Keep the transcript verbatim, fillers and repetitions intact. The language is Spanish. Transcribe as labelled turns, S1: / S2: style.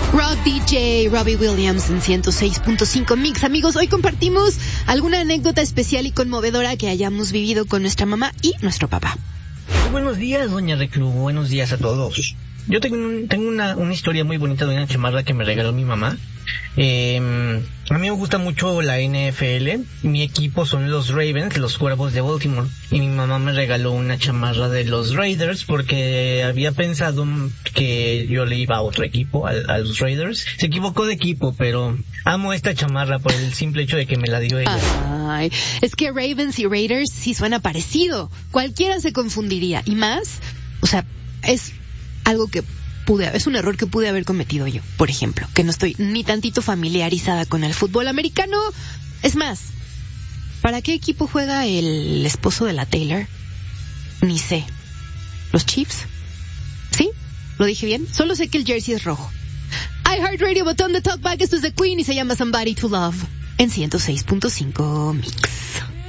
S1: Rock D J Robbie Williams en ciento seis punto cinco Mix. Amigos, hoy compartimos alguna anécdota especial y conmovedora que hayamos vivido con nuestra mamá y nuestro papá.
S2: Buenos días, doña Reclu. Buenos días a todos. Yo tengo, un, tengo una, una historia muy bonita de una chamarra que me regaló mi mamá. Eh, a mí me gusta mucho la N F L. Mi equipo son los Ravens, los Cuervos de Baltimore. Y mi mamá me regaló una chamarra de los Raiders porque había pensado que yo le iba a otro equipo, a, a los Raiders. Se equivocó de equipo, pero amo esta chamarra por el simple hecho de que me la dio ella.
S1: Ay, es que Ravens y Raiders sí suena parecido. Cualquiera se confundiría. Y más, o sea, es algo que pude, es un error que pude haber cometido yo, por ejemplo, que no estoy ni tantito familiarizada con el fútbol americano. Es más, ¿para qué equipo juega el esposo de la Taylor? Ni sé. ¿Los Chiefs? ¿Sí? ¿Lo dije bien? Solo sé que el jersey es rojo. iHeartRadio, botón de talkback, esto es The Queen y se llama Somebody to Love en ciento seis punto cinco Mix.